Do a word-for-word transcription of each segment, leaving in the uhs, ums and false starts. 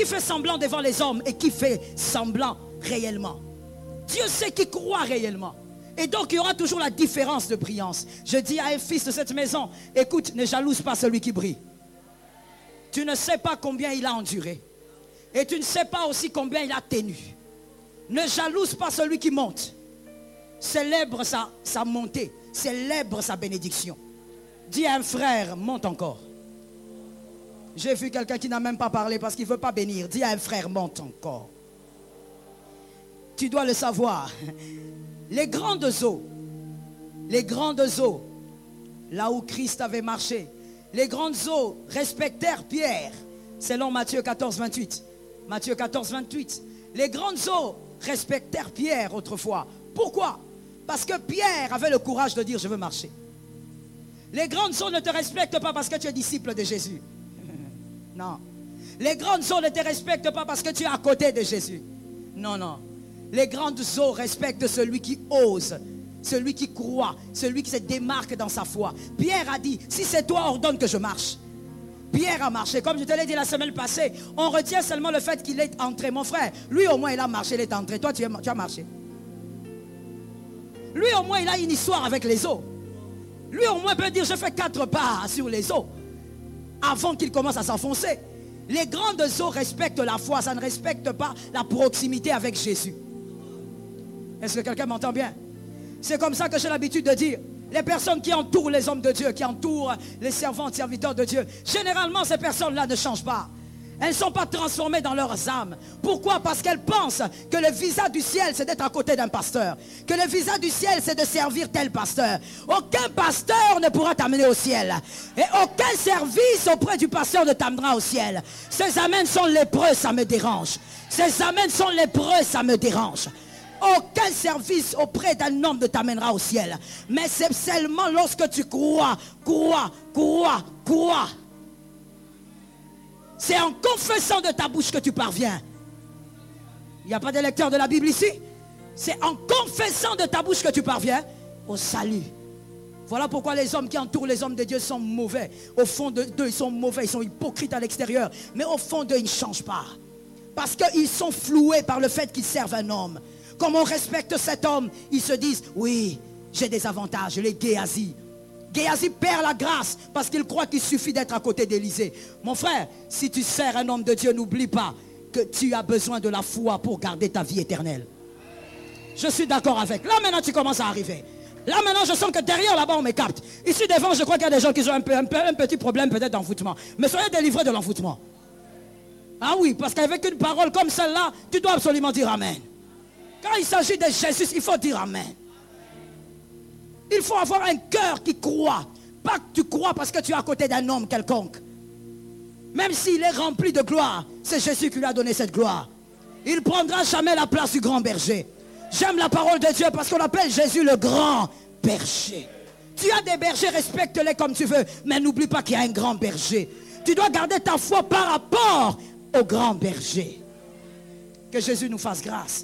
qui fait semblant devant les hommes et qui fait semblant réellement. Dieu sait qui croit réellement. Et donc il y aura toujours la différence de brillance. Je dis à un fils de cette maison, écoute, ne jalouse pas celui qui brille. Tu ne sais pas combien il a enduré. Et tu ne sais pas aussi combien il a tenu. Ne jalouse pas celui qui monte. Célèbre sa, sa montée. Célèbre sa bénédiction. Dis à un frère, monte encore. J'ai vu quelqu'un qui n'a même pas parlé parce qu'il ne veut pas bénir. Dis à un frère, monte encore. Tu dois le savoir. Les grandes eaux, les grandes eaux, là où Christ avait marché, les grandes eaux respectèrent Pierre, selon Matthieu quatorze, vingt-huit. Matthieu quatorze, vingt-huit. Les grandes eaux respectèrent Pierre autrefois. Pourquoi? Parce que Pierre avait le courage de dire, je veux marcher. Les grandes eaux ne te respectent pas parce que tu es disciple de Jésus. Non. Les grandes eaux ne te respectent pas parce que tu es à côté de Jésus. Non, non. Les grandes eaux respectent celui qui ose, celui qui croit, celui qui se démarque dans sa foi. Pierre a dit, si c'est toi, ordonne que je marche. Pierre a marché, comme je te l'ai dit la semaine passée. On retient seulement le fait qu'il est entré. Mon frère, lui au moins il a marché, il est entré. Toi tu, es, tu as marché. Lui au moins il a une histoire avec les eaux. Lui au moins peut dire, je fais quatre pas sur les eaux avant qu'il commence à s'enfoncer. Les grandes eaux respectent la foi, ça ne respecte pas la proximité avec Jésus. Est-ce que quelqu'un m'entend bien? C'est comme ça que j'ai l'habitude de dire. Les personnes qui entourent les hommes de Dieu, qui entourent les servantes, serviteurs de Dieu, généralement ces personnes-là ne changent pas. Elles ne sont pas transformées dans leurs âmes. Pourquoi? Parce qu'elles pensent que le visa du ciel, c'est d'être à côté d'un pasteur. Que le visa du ciel, c'est de servir tel pasteur. Aucun pasteur ne pourra t'amener au ciel. Et aucun service auprès du pasteur ne t'amènera au ciel. Ces amens sont lépreux, ça me dérange. Ces amens sont lépreux, ça me dérange. Aucun service auprès d'un homme ne t'amènera au ciel. Mais c'est seulement lorsque tu crois, crois, crois, crois. C'est en confessant de ta bouche que tu parviens. Il n'y a pas de lecteur de la Bible ici. C'est en confessant de ta bouche que tu parviens au salut. Voilà pourquoi les hommes qui entourent les hommes de Dieu sont mauvais. Au fond d'eux, ils sont mauvais, ils sont hypocrites à l'extérieur. Mais au fond d'eux, ils ne changent pas. Parce qu'ils sont floués par le fait qu'ils servent un homme. Comme on respecte cet homme, ils se disent, oui, j'ai des avantages, les Géasi. Géasi perd la grâce parce qu'il croit qu'il suffit d'être à côté d'Élisée. Mon frère, si tu sers un homme de Dieu, n'oublie pas que tu as besoin de la foi pour garder ta vie éternelle. Je suis d'accord avec. Là maintenant tu commences à arriver. Là maintenant je sens que derrière là-bas on me capte. Ici devant je crois qu'il y a des gens qui ont un, peu, un, peu, un petit problème peut-être d'envoûtement. Mais soyez délivrés de l'envoûtement. Ah oui, parce qu'avec une parole comme celle-là, tu dois absolument dire Amen. Quand il s'agit de Jésus, il faut dire Amen. Il faut avoir un cœur qui croit. Pas que tu crois parce que tu es à côté d'un homme quelconque. Même s'il est rempli de gloire, c'est Jésus qui lui a donné cette gloire. Il ne prendra jamais la place du grand berger. J'aime la parole de Dieu parce qu'on appelle Jésus le grand berger. Tu as des bergers, respecte-les comme tu veux. Mais n'oublie pas qu'il y a un grand berger. Tu dois garder ta foi par rapport au grand berger. Que Jésus nous fasse grâce.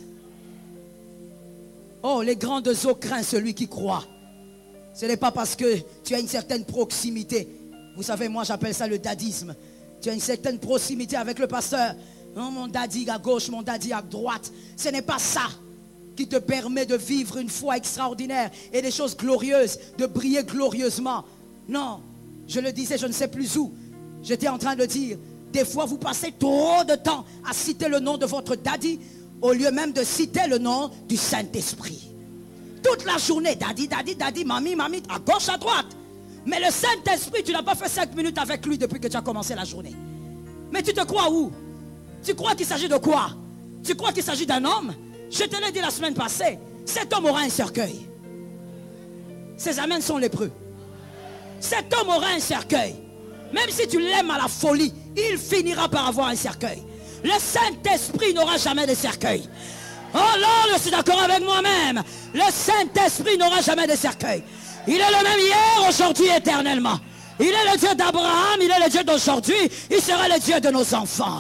Oh, les grandes eaux craignent celui qui croit. Ce n'est pas parce que tu as une certaine proximité. Vous savez, moi j'appelle ça le dadisme. Tu as une certaine proximité avec le pasteur. Oh, mon daddy à gauche, mon daddy à droite. Ce n'est pas ça qui te permet de vivre une foi extraordinaire et des choses glorieuses, de briller glorieusement. Non, je le disais, je ne sais plus où. J'étais en train de dire, des fois vous passez trop de temps à citer le nom de votre daddy au lieu même de citer le nom du Saint-Esprit. Toute la journée, daddy, daddy, daddy, mamie, mamie, à gauche, à droite. Mais le Saint-Esprit, tu n'as pas fait cinq minutes avec lui depuis que tu as commencé la journée. Mais tu te crois où? Tu crois qu'il s'agit de quoi? Tu crois qu'il s'agit d'un homme? Je te l'ai dit la semaine passée, cet homme aura un cercueil. Ses amens sont lépreux. Cet homme aura un cercueil. Même si tu l'aimes à la folie, il finira par avoir un cercueil. Le Saint-Esprit n'aura jamais de cercueil. Oh là, je suis d'accord avec moi-même. Le Saint-Esprit n'aura jamais de cercueil. Il est le même hier, aujourd'hui, éternellement. Il est le Dieu d'Abraham, il est le Dieu d'aujourd'hui, il sera le Dieu de nos enfants.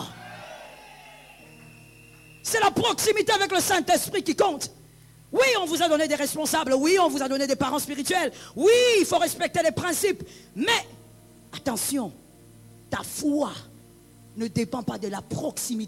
C'est la proximité avec le Saint-Esprit qui compte. Oui, on vous a donné des responsables, oui, on vous a donné des parents spirituels, oui, il faut respecter les principes. Mais, attention, ta foi ne dépend pas de la proximité